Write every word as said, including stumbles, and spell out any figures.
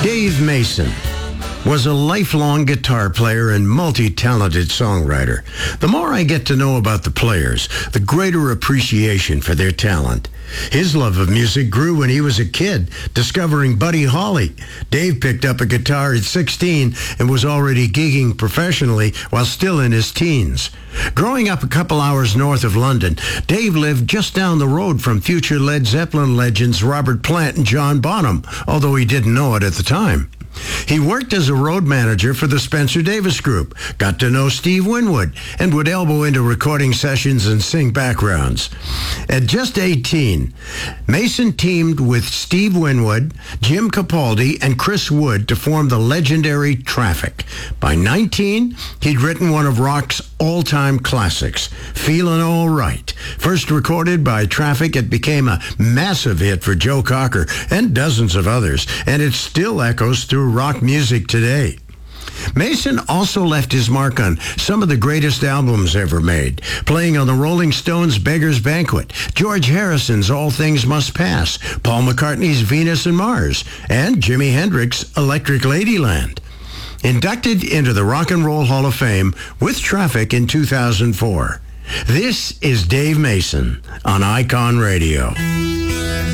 Dave Mason was a lifelong guitar player and multi-talented songwriter. The more I get to know about the players, the greater appreciation for their talent. His love of music grew when he was a kid, discovering Buddy Holly. Dave picked up a guitar at sixteen and was already gigging professionally while still in his teens. Growing up a couple hours north of London, Dave lived just down the road from future Led Zeppelin legends Robert Plant and John Bonham, although he didn't know it at the time. He worked as a road manager for the Spencer Davis Group, got to know Steve Winwood, and would elbow into recording sessions and sing backgrounds. At just eighteen, Mason teamed with Steve Winwood, Jim Capaldi, and Chris Wood to form the legendary Traffic. By nineteen, he'd written one of rock's all-time classics, Feelin' All Right. First recorded by Traffic, it became a massive hit for Joe Cocker and dozens of others, and it still echoes through rock music today. Mason also left his mark on some of the greatest albums ever made, playing on the Rolling Stones' Beggar's Banquet, George Harrison's All Things Must Pass, Paul McCartney's Venus and Mars, and Jimi Hendrix's Electric Ladyland. Inducted into the Rock and Roll Hall of Fame with Traffic in two thousand four. This is Dave Mason on Icon Radio.